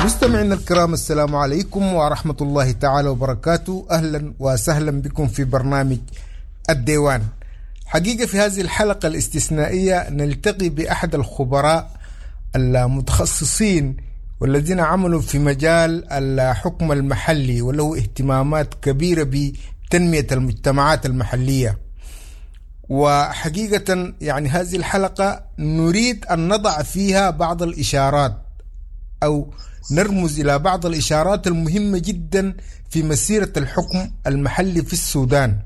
مستمعينا الكرام، السلام عليكم ورحمة الله تعالى وبركاته. أهلا وسهلا بكم في برنامج الديوان. حقيقة في هذه الحلقة الاستثنائية نلتقي بأحد الخبراء المتخصصين والذين عملوا في مجال الحكم المحلي وله اهتمامات كبيرة بتنمية المجتمعات المحلية. وحقيقة يعني هذه الحلقة نريد أن نضع فيها بعض الإشارات أو نرمز إلى بعض الإشارات المهمة جدا في مسيرة الحكم المحلي في السودان.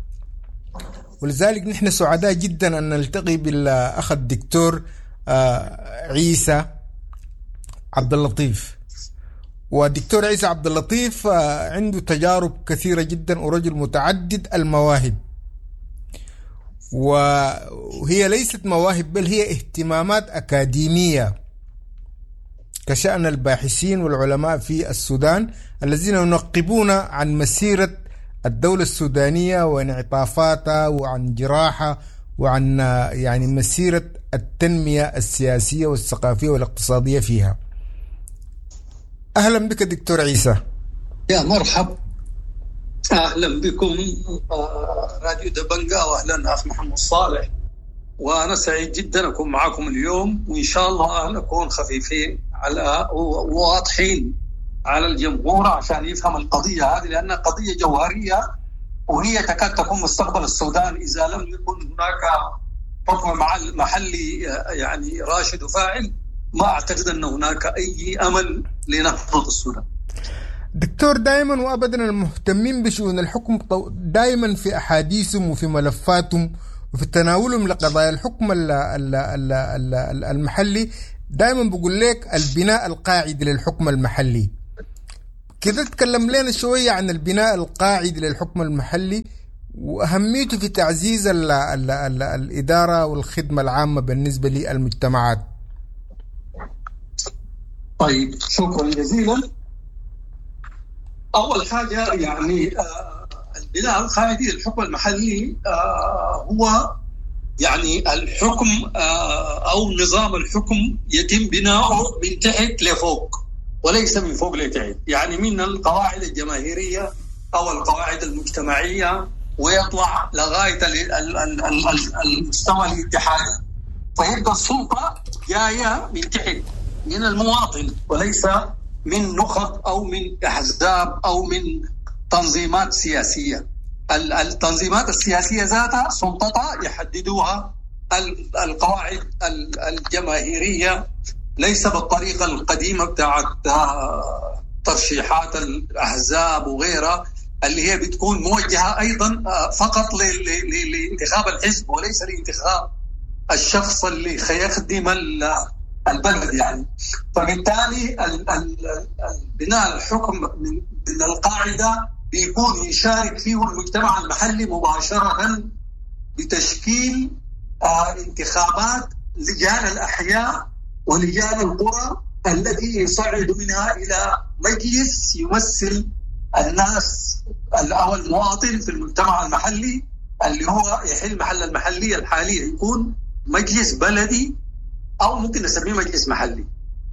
ولذلك نحن سعداء جدا أن نلتقي بالأخ الدكتور عيسى عبد اللطيف. والدكتور عيسى عبد اللطيف عنده تجارب كثيرة جدا ورجل متعدد المواهب، وهي ليست مواهب بل هي اهتمامات أكاديمية كشأن الباحثين والعلماء في السودان الذين ينقبون عن مسيرة الدولة السودانية وانعطافاتها وعن جراحة وعن يعني مسيرة التنمية السياسية والثقافية والاقتصادية فيها. أهلا بك دكتور عيسى. يا مرحب، أهلا بكم راديو دبنجا، وأهلا أخ محمد صالح. وأنا سعيد جدا أكون معكم اليوم، وإن شاء الله نكون خفيفين على وواضحين على الجمهور عشان يفهم القضية هذه، لأنها قضية جوهرية وهي تكاد تكون مستقبل السودان إذا لم يكن هناك حكم محلي يعني راشد وفاعل. ما أعتقد أن هناك أي أمل لنهضة السودان. دكتور، دائما وأبدا المهتمين بشؤون الحكم دائما في أحاديثهم وفي ملفاتهم وفي تناولهم لقضايا الحكم المحلي دائما بقول لك البناء القاعدي للحكم المحلي. كده تكلم لنا شوية عن البناء القاعدي للحكم المحلي وأهميته في تعزيز الإدارة والخدمة العامة بالنسبة للمجتمعات. طيب، شكرا جزيلا. أول حاجة يعني البناء القاعدي للحكم المحلي هو يعني الحكم أو نظام الحكم يتم بناؤه من تحت لفوق وليس من فوق لتحت، يعني من القواعد الجماهيرية أو القواعد المجتمعية ويطلع لغاية المستوى الاتحادي. فيبقى السلطة جاية من تحت من المواطن وليس من نخب أو من أحزاب أو من تنظيمات سياسية. التنظيمات السياسية ذاتها سلطتها يحددوها القواعد الجماهيرية، ليس بالطريقة القديمة بتاعت ترشيحات الأحزاب وغيرها اللي هي بتكون موجهة أيضا فقط لانتخاب الحزب وليس لانتخاب الشخص اللي سيخدم البلد يعني. فبالتالي بناء الحكم من القاعدة بيكون يشارك فيه المجتمع المحلي مباشرة بتشكيل انتخابات لجان الأحياء ولجان القرى التي يصعد منها إلى مجلس يمثل الناس أو المواطن في المجتمع المحلي اللي هو يحل محل المحلية الحالية، يكون مجلس بلدي أو ممكن نسميه مجلس محلي.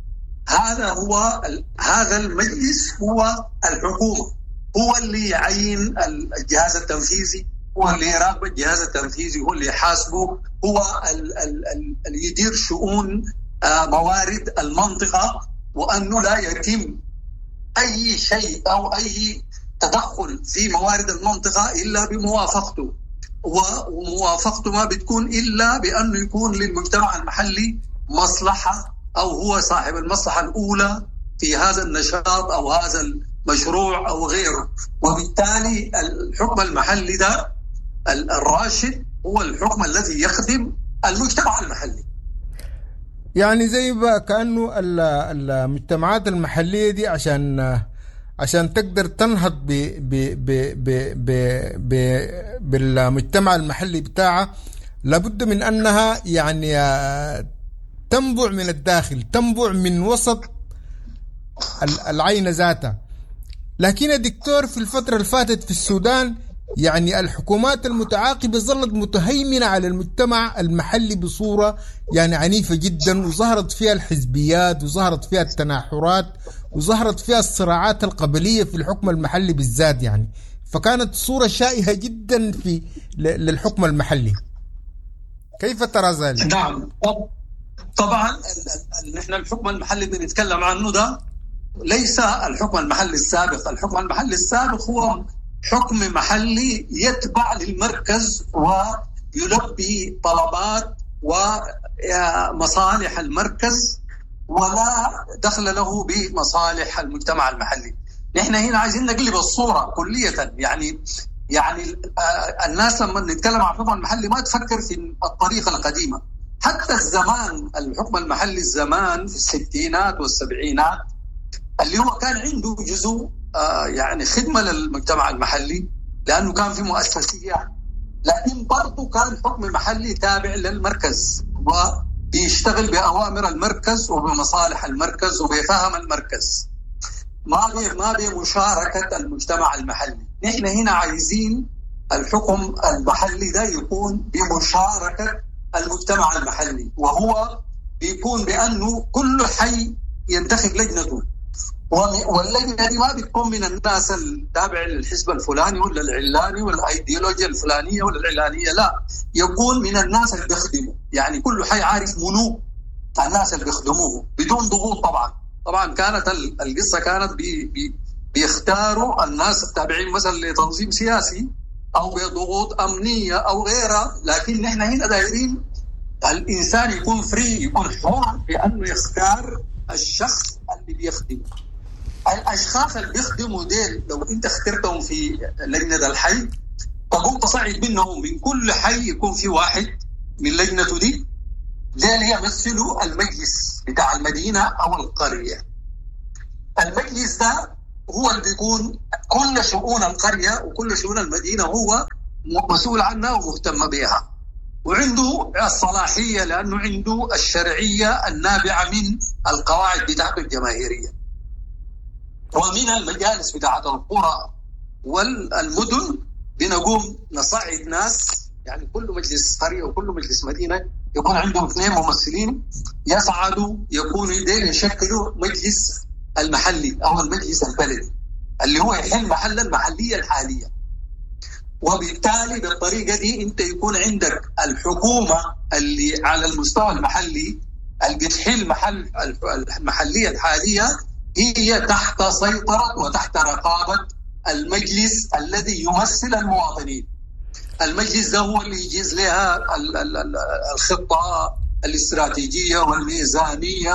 هذا المجلس هو الحكومة، هو اللي يعين الجهاز التنفيذي، هو اللي يراقب الجهاز التنفيذي، هو اللي يحاسبه، هو اللي يدير شؤون موارد المنطقة، وأنه لا يتم أي شيء أو أي تدخل في موارد المنطقة إلا بموافقته، وموافقته ما بتكون إلا بأنه يكون للمجتمع المحلي مصلحة أو هو صاحب المصلحة الأولى في هذا النشاط أو هذا المشروع أو غيره. وبالتالي الحكم المحلي ده الراشد هو الحكم الذي يخدم المجتمع المحلي. يعني زي كأنه المجتمعات المحلية دي عشان تقدر تنهض بالمجتمع المحلي بتاعها لابد من أنها يعني تنبع من الداخل، تنبع من وسط العين ذاتها. لكن الدكتور في الفترة اللي فاتت في السودان يعني الحكومات المتعاقبة ظلت متهيمنة على المجتمع المحلي بصورة يعني عنيفة جدا، وظهرت فيها الحزبيات وظهرت فيها التناحرات وظهرت فيها الصراعات القبلية في الحكم المحلي بالذات يعني. فكانت صورة شائهة جدا للحكم المحلي. كيف ترى ذلك؟ نعم طبعا نحن الحكم المحلي اللي بنتكلم عنه ده ليس الحكم المحلي السابق. الحكم المحلي السابق هو حكم محلي يتبع للمركز ويلبي طلبات ومصالح المركز ولا دخل له بمصالح المجتمع المحلي. نحن هنا عايزين نقلب الصورة كلية. يعني الناس لما نتكلم عن الحكم المحلي ما تفكر في الطريقة القديمة. حتى الزمان الحكم المحلي الزمان في الستينات والسبعينات اللي هو كان عنده جزء يعني خدمة للمجتمع المحلي لأنه كان في مؤسسية، لكن برضو كان حكم محلي تابع للمركز وبيشتغل بأوامر المركز وبمصالح المركز وبفهم المركز، ما بمشاركة المجتمع المحلي. نحن هنا عايزين الحكم المحلي ده يكون بمشاركة المجتمع المحلي، وهو بيكون بأنه كل حي ينتخب لجنته، واللجنة دي ما بتكون من الناس التابع للحزب الفلاني ولا العلاني ولا الايديولوجيا الفلانية ولا العلانية، لا، يكون من الناس اللي بيخدموا. يعني كل حي عارف منو الناس اللي بيخدموه بدون ضغوط. طبعا كانت القصة كانت بيختاروا الناس التابعين مثلا لتنظيم سياسي أو بضغوط أمنية أو غيرها، لكن نحن هنا دايرين الإنسان يكون فري، يكون حر بأنه يختار الشخص اللي بيخدمه. الأشخاص اللي بيخدموا ديل لو أنت اخترتهم في لجنة الحي تقوم تصعد منهم من كل حي يكون في واحد من لجنته دي ديل يمثلوا المجلس بتاع المدينة أو القرية. المجلس ده هو اللي بيكون كل شؤون القرية وكل شؤون المدينة هو مسؤول عنها ومهتم بها، وعنده الصلاحية لأنه عنده الشرعية النابعة من القواعد بتاعته الجماهيرية ومن المجالس بتاعت القرى والمدن. بنقوم نصعد ناس، يعني كل مجلس قرية وكل مجلس مدينة يكون عندهم 2 ممثلين يصعدوا يكونوا ديل يشكلوا مجلس المحلي أو المجلس البلدي اللي هو يحل محل المحلية الحالية. وبالتالي بالطريقة دي أنت يكون عندك الحكومة اللي على المستوى المحلي اللي بتحل محل المحلية الحالية هي تحت سيطرة وتحت رقابة المجلس الذي يمثل المواطنين. المجلس ده هو اللي يجيز لها الخطة الاستراتيجية والميزانية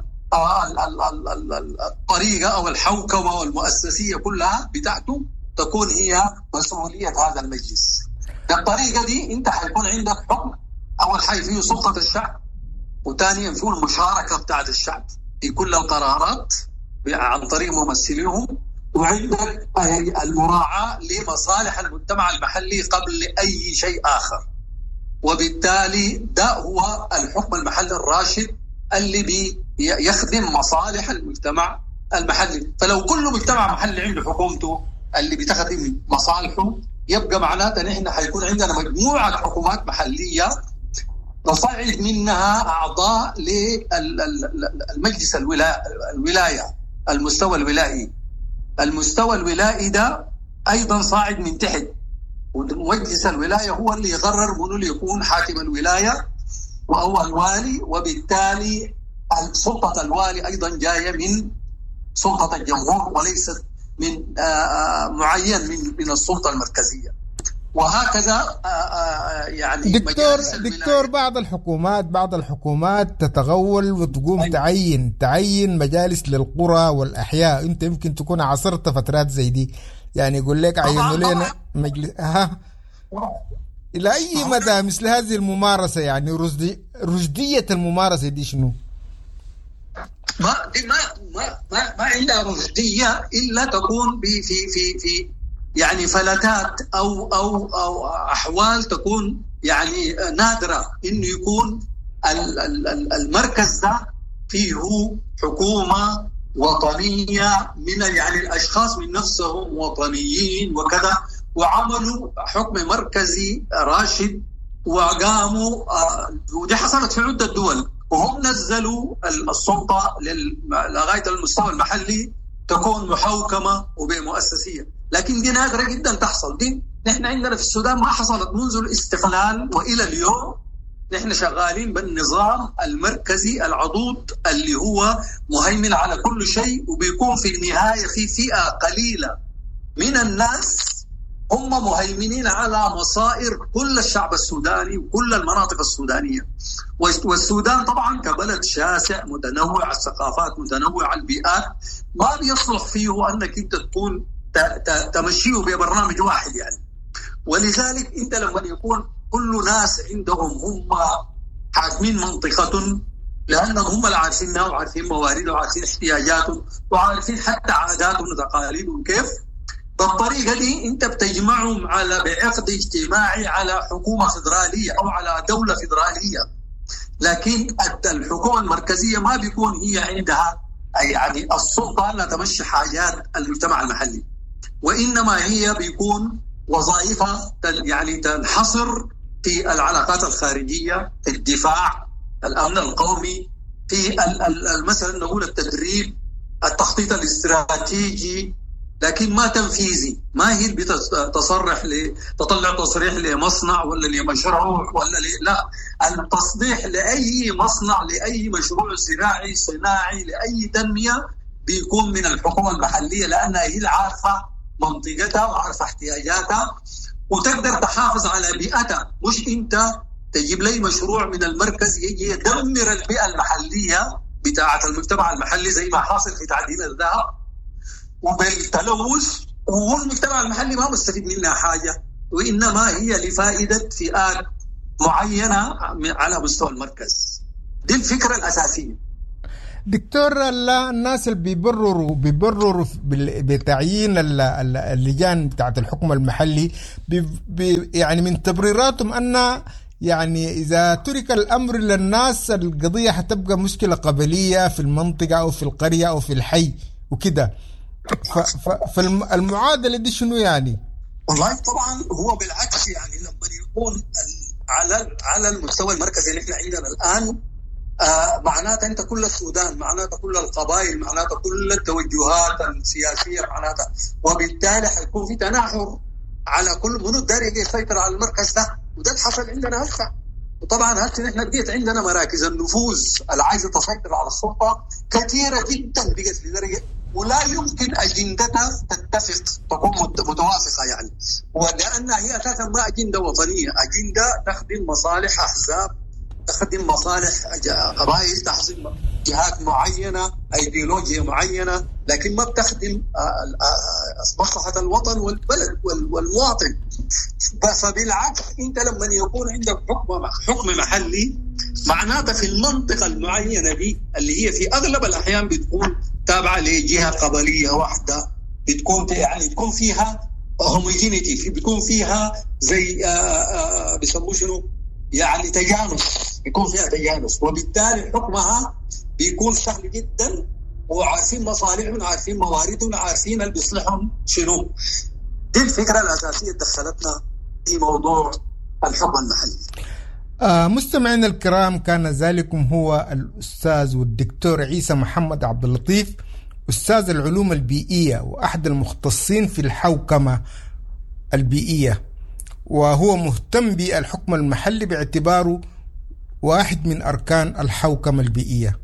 والطريقة أو الحوكمة والمؤسسية كلها بتاعته تكون هي مسؤولية هذا المجلس. بالطريقة دي أنت حيكون عندك حكم، أول حاجة فيه سلطة الشعب، وثانيا فيه المشاركة بتاعت الشعب في كل القرارات عن طريق ممثليهم، وعندك المراعاة لمصالح المجتمع المحلي قبل أي شيء آخر. وبالتالي ده هو الحكم المحلي الراشد اللي بيخدم مصالح المجتمع المحلي. فلو كل مجتمع محلي عنده حكومته اللي بتخدم مصالحه يبقى معناته نحن حيكون عندنا مجموعة حكومات محلية نصعد منها أعضاء للمجلس الولاية المستوى الولائي. المستوى الولائي ده أيضا صاعد من تحت، ومجلس الولاية هو اللي يقرر منو اللي يكون حاكم الولاية وهو الوالي، وبالتالي سلطة الوالي أيضا جاية من سلطة الجمهور وليست من معين من السلطة المركزية. وهكذا يعني دكتور بعض الحكومات تتغول وتقوم تعين مجالس للقرى والأحياء. أنت يمكن تكون عصرت فترات زي دي، يعني يقول لك عينوا لنا مجلس. إلى أي مدى مثل هذه الممارسة؟ يعني رشدية الممارسة دي شنو؟ ما عندها رشدية إلا تكون في يعني فلتات أو أحوال تكون يعني نادرة إنه يكون المركز ده فيه حكومة وطنية من يعني الأشخاص من نفسهم وطنيين وكذا، وعملوا حكم مركزي راشد وقاموا ودي حصلت في عدة دول، وهم نزلوا السلطة لغاية المستوى المحلي تكون محوكمة وبمؤسسية. لكن دي نادرة جدا تحصل. دي نحن عندنا في السودان ما حصلت منذ الاستقلال وإلى اليوم. نحن شغالين بالنظام المركزي العضوض اللي هو مهيمن على كل شيء، وبيكون في النهاية في فئة قليلة من الناس هم مهيمنين على مصائر كل الشعب السوداني وكل المناطق السودانية. والسودان طبعا كبلد شاسع متنوع الثقافات متنوع البيئات، ما بيصلح فيه أنك أنت تكون تمشيه ببرنامج واحد يعني. ولذلك أنت لما يكون كل ناس عندهم هم حاكمين منطقة، لأنهم هم اللي عارفينها وعارفين مواردها وعارفين احتياجاتهم وعارفين حتى عاداتهم وتقاليدهم كيف، بالطريقة دي أنت بتجمعهم على بعقد اجتماعي على حكومة فيدرالية أو على دولة فيدرالية. لكن الحكومة المركزية ما بيكون هي عندها يعني السلطة لا تمشي حاجات المجتمع المحلي، وإنما هي بيكون وظائفها يعني تنحصر في العلاقات الخارجية، في الدفاع، الأمن القومي، في مثلا نقول التدريب، التخطيط الاستراتيجي، لكن ما تنفيذي. ما هي بتصرح تطلع تصريح لمصنع ولا لمشروع ولا لا، التصريح لأي مصنع لأي مشروع زراعي صناعي لأي تنمية بيكون من الحكومة المحلية، لأنها هي العارفة منطقتها وعارفة احتياجاتها وتقدر تحافظ على بيئتها. مش انت تجيب لي مشروع من المركز يجي يدمر البيئة المحلية بتاعة المجتمع المحلي زي ما حاصل في تعدين الذهب وبالتلوث، والمجتمع المحلي ما مستفيد منها حاجة، وإنما هي لفائدة فئات معينة على مستوى المركز. دي الفكرة الأساسية. دكتور، الناس اللي بيبرروا بتعيين اللجان بتاعت الحكم المحلي يعني من تبريراتهم أن يعني إذا ترك الأمر للناس القضية حتبقى مشكلة قبلية في المنطقة أو في القرية أو في الحي وكده. فالمعادلة دي شنو يعني؟ والله طبعا هو بالعكس، يعني لما يكون على المستوى المركزي اللي احنا عندنا الآن معناتها انت كل السودان، معناتها كل القبائل، معناتها كل التوجهات السياسيه، معناتها وبالتالي حيكون في تناحر على كل منو داري يسيطر على المركز ده، وده اللي حصل عندنا هسه. وطبعا هسه نحن بقيت عندنا مراكز النفوذ اللي عايزه تسيطر على السلطه كثيره جدا، بقت لدرجه ولا يمكن اجندتها تتفق تكون متوافقه يعني، ولانها هي اساسا ما اجنده وطنيه، اجنده تخدم مصالح احزاب، تخدم مصالح قبائل، تخدم جهات معينة، ايديولوجيا معينة، لكن ما بتخدم مصلحة الوطن والبلد والمواطن. فبالعكس انت لما يكون عندك حكم محلي معناته في المنطقة المعينة دي اللي هي في اغلب الاحيان بتكون تابعة لجهة قبلية واحدة، بتكون يعني بتكون فيها هوموجينيتي، بتكون فيها زي بيسموه شنو يعني تجانس، يكون فيها تجانس، وبالتالي حكمها بيكون سهل جدا، وعارفين مصالحهم، عارفين مواردهم، عارفين اللي بيصلحهم شنو. دي الفكرة الأساسية دخلتنا في موضوع الحكم المحلي. مستمعينا الكرام، كان ذلكم هو الأستاذ والدكتور عيسى محمد عبد اللطيف، أستاذ العلوم البيئية وأحد المختصين في الحوكمة البيئية، وهو مهتم بالحكم المحلي باعتباره واحد من أركان الحوكمة البيئية.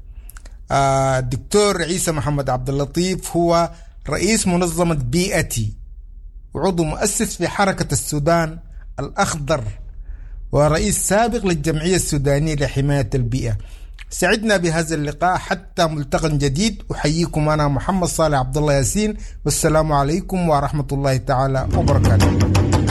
الدكتور عيسى محمد عبد اللطيف هو رئيس منظمة بيئتي وعضو مؤسس في حركة السودان الأخضر ورئيس سابق للجمعية السودانية لحماية البيئة. سعدنا بهذا اللقاء، حتى ملتقى جديد. أحييكم أنا محمد صالح عبد الله ياسين، والسلام عليكم ورحمة الله تعالى وبركاته.